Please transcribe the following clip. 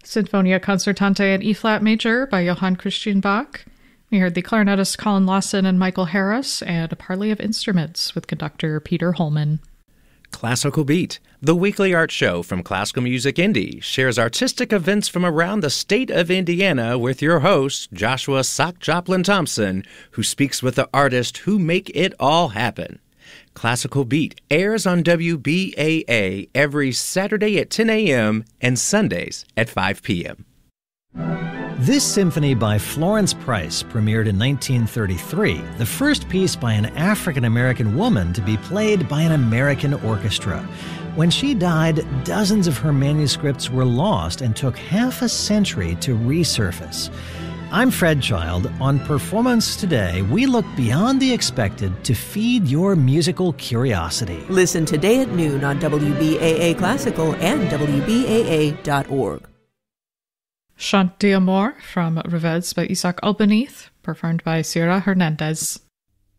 Sinfonia Concertante in E-flat major by Johann Christian Bach. We heard the clarinetist Colin Lawson and Michael Harris, and a parley of instruments with conductor Peter Holman. Classical Beat, the weekly art show from Classical Music Indy, shares artistic events from around the state of Indiana with your host, Joshua Sock Joplin Thompson, who speaks with the artists who make it all happen. Classical Beat airs on WBAA every Saturday at 10 a.m. and Sundays at 5 p.m. This symphony by Florence Price premiered in 1933, the first piece by an African-American woman to be played by an American orchestra. When she died, dozens of her manuscripts were lost and took half a century to resurface. I'm Fred Child. On Performance Today, we look beyond the expected to feed your musical curiosity. Listen today at noon on WBAA Classical and WBAA.org. Chant d'Amour from Reveds by Isaac Albanese, performed by Sierra Hernandez.